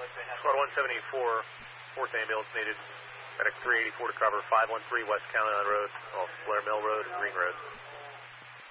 Squad 174, 4th ambulance needed. Medic 384 to cover 513 West County Line Road, off Blair Mill Road and Green Road.